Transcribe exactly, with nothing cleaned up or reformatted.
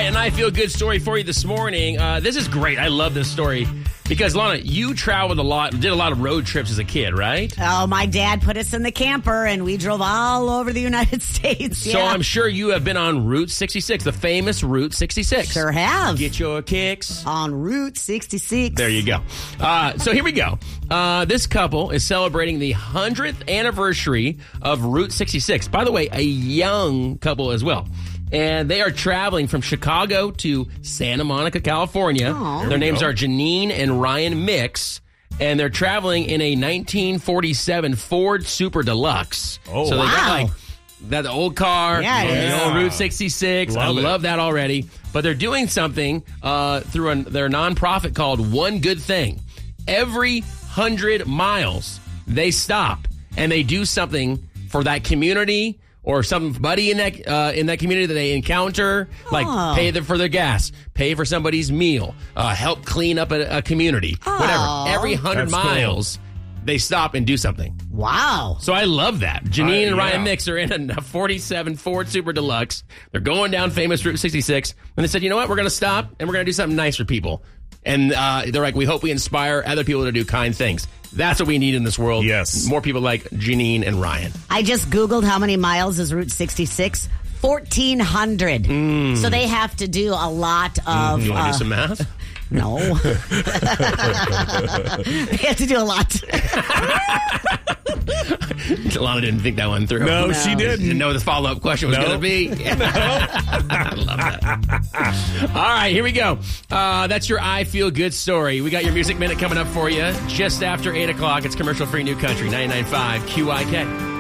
right, and I feel a good story for you this morning. Uh, this is great. I love this story because, Lana, you traveled a lot, did a lot of road trips as a kid, right? Oh, my dad put us in the camper, and we drove all over the United States. So yeah. I'm sure you have been on Route sixty-six, the famous Route sixty-six. Sure have. Get your kicks on Route sixty-six. There you go. Uh, so here we go. Uh, this couple is celebrating the hundredth anniversary of Route sixty-six. By the way, a young couple as well. And they are traveling from Chicago to Santa Monica, California. Aww. Their names are Janine and Ryan Mix. And they're traveling in a nineteen forty-seven Ford Super Deluxe. Oh, so they wow. got like that old car, Yeah, it the is. old Route sixty-six. Love I it. love that already. But they're doing something uh, through an, their nonprofit called One Good Thing. Every hundred miles, they stop and they do something for that community or somebody in that uh, in that community that they encounter, like Oh. pay them for their gas, pay for somebody's meal, uh, help clean up a, a community, whatever. Oh. Every hundred That's cool. miles, they stop and do something. Wow. So I love that. Janine Uh, and Ryan yeah. Mix are in a forty-seven Ford Super Deluxe. They're going down famous Route sixty-six. And they said, you know what? We're going to stop and we're going to do something nice for people. And uh, they're like, we hope we inspire other people to do kind things. That's what we need in this world. Yes. More people like Janine and Ryan. I just Googled how many miles is Route sixty-six. fourteen hundred. So they have to do a lot of... You want to uh, do some math? No. They have to do a lot. Lana didn't think that one through. No, she didn't. Didn't know what the follow-up question was No. going to be. I love that. All right, here we go. Uh, that's your I Feel Good story. We got your Music Minute coming up for you just after eight o'clock. It's commercial-free New Country, ninety-nine point five Q I K.